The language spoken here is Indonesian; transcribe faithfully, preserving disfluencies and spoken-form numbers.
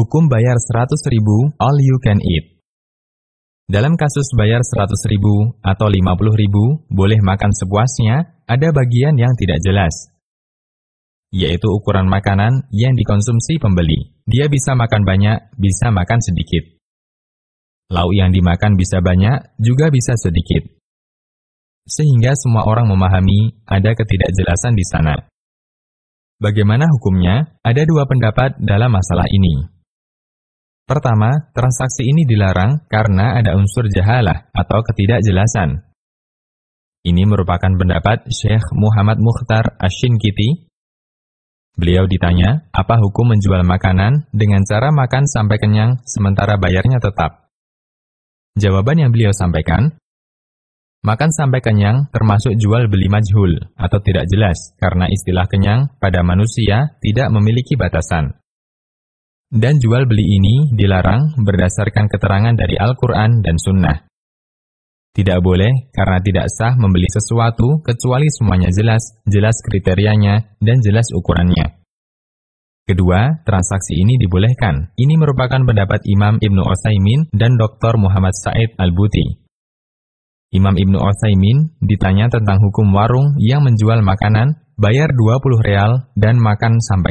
Hukum bayar seratus ribu all you can eat. Dalam kasus bayar seratus ribu atau lima puluh ribu, boleh makan sepuasnya, ada bagian yang tidak jelas, yaitu ukuran makanan yang dikonsumsi pembeli. Dia bisa makan banyak, bisa makan sedikit. Lauk yang dimakan bisa banyak, juga bisa sedikit. Sehingga semua orang memahami ada ketidakjelasan di sana. Bagaimana hukumnya? Ada dua pendapat dalam masalah ini. Pertama, transaksi ini dilarang karena ada unsur jahalah atau ketidakjelasan. Ini merupakan pendapat Syekh Muhammad Mukhtar Asy-Syinkiti. Beliau ditanya, apa hukum menjual makanan dengan cara makan sampai kenyang sementara bayarnya tetap? Jawaban yang beliau sampaikan, makan sampai kenyang termasuk jual beli majhul atau tidak jelas karena istilah kenyang pada manusia tidak memiliki batasan. Dan jual beli ini dilarang berdasarkan keterangan dari Al-Quran dan Sunnah. Tidak boleh karena tidak sah membeli sesuatu kecuali semuanya jelas, jelas kriterianya, dan jelas ukurannya. Kedua, transaksi ini dibolehkan. Ini merupakan pendapat Imam Ibnu Utsaimin dan Doktor Muhammad Said Al-Buti. Imam Ibnu Utsaimin ditanya tentang hukum warung yang menjual makanan, bayar dua puluh real dan makan sampai